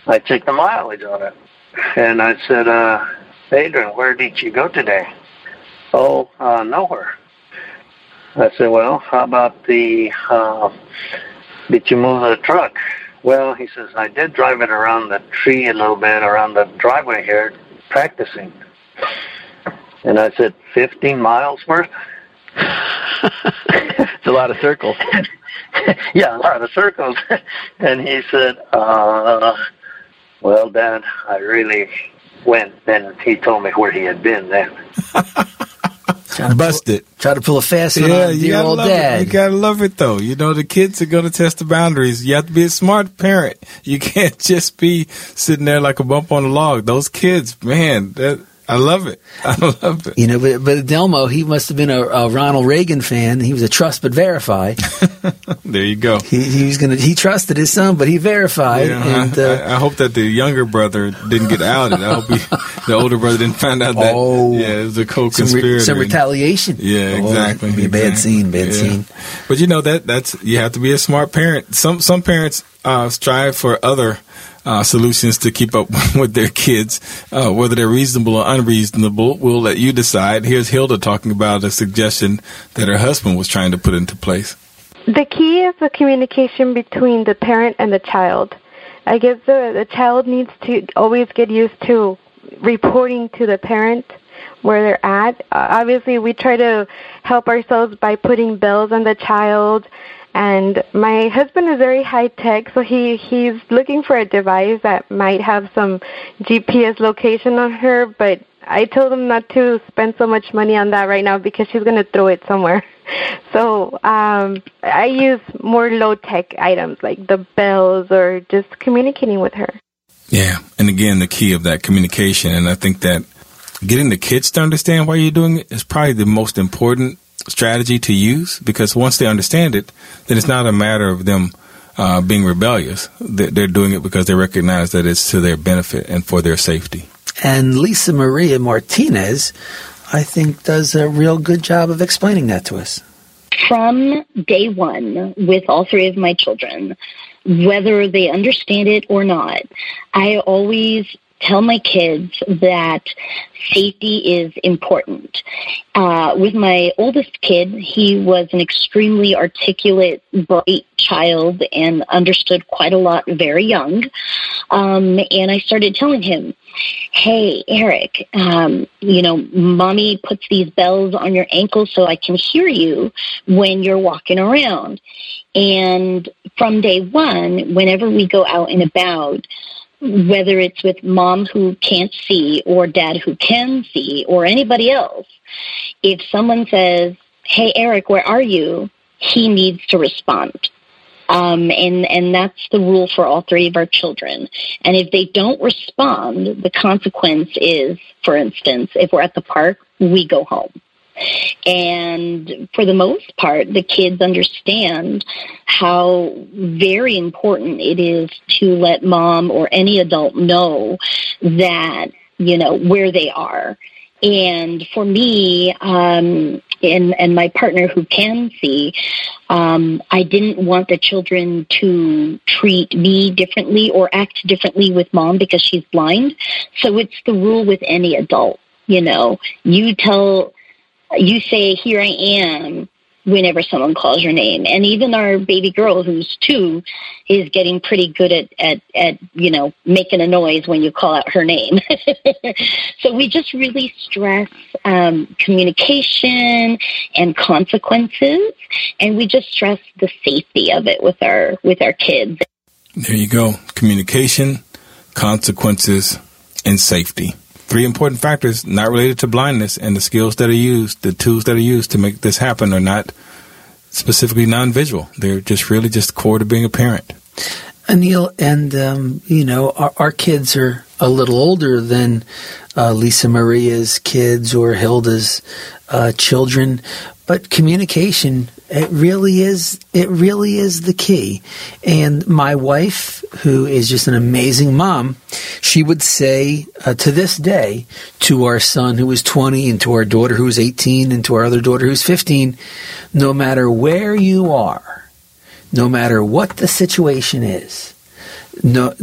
I checked the mileage on it. And I said, Adrian, where did you go today? Oh, nowhere. I said, well, how about did you move the truck? Well, he says, I did drive it around the tree a little bit, around the driveway here, practicing. And I said, 15 miles worth? It's a lot of circles. Yeah, a lot of circles. And he said, well, Dad, I really went. And he told me where he had been then. Busted. Try to pull a fast one on dear old Dad. You gotta love it, though. You know, the kids are gonna test the boundaries. You have to be a smart parent. You can't just be sitting there like a bump on a log. Those kids, man, I love it. I love it. You know, but Delmo, he must have been a Ronald Reagan fan. He was a trust but verify. There you go. He trusted his son, but he verified. Yeah, and I hope that the younger brother didn't get outed. I hope the older brother didn't find out that it was a co-conspirator. Some retaliation. Yeah, exactly. Be a bad scene. But you know that's you have to be a smart parent. Some parents strive for other solutions to keep up with their kids, whether they're reasonable or unreasonable. We'll let you decide. Here's Hilda talking about a suggestion that her husband was trying to put into place. The key is the communication between the parent and the child. I guess the child needs to always get used to reporting to the parent where they're at. Obviously, we try to help ourselves by putting bells on the child. And my husband is very high-tech, so he's looking for a device that might have some GPS location on her, but I told him not to spend so much money on that right now because she's going to throw it somewhere. So I use more low-tech items like the bells or just communicating with her. Yeah, and again, the key of that communication, and I think that getting the kids to understand why you're doing it is probably the most important strategy to use, because once they understand it, then it's not a matter of them being rebellious. They're doing it because they recognize that it's to their benefit and for their safety. And Lisa Maria Martinez, I think, does a real good job of explaining that to us. From day one, with all three of my children, whether they understand it or not, I always tell my kids that safety is important. With my oldest kid, he was an extremely articulate, bright child and understood quite a lot very young. And I started telling him, hey, Eric, Mommy puts these bells on your ankles so I can hear you when you're walking around. And from day one, whenever we go out and about, whether it's with mom who can't see or dad who can see or anybody else, if someone says, hey, Eric, where are you? He needs to respond. And that's the rule for all three of our children. And if they don't respond, the consequence is, for instance, if we're at the park, we go home. And for the most part, the kids understand how very important it is to let mom or any adult know that, where they are. And for me, and my partner who can see, I didn't want the children to treat me differently or act differently with mom because she's blind. So it's the rule with any adult, you say, here I am, whenever someone calls your name. And even our baby girl, who's 2, is getting pretty good at making a noise when you call out her name. So we just really stress communication and consequences, and we just stress the safety of it with our kids. There you go. Communication, consequences, and safety. 3 important factors not related to blindness, and the skills that are used, the tools that are used to make this happen are not specifically non-visual. They're just really just core to being a parent. Anil, and, our kids are a little older than Lisa Maria's kids or Hilda's children, but communication, it really is the key. And my wife, who is just an amazing mom, she would say to this day to our son who was 20 and to our daughter who was 18 and to our other daughter who's 15, no matter where you are, no matter what the situation is, no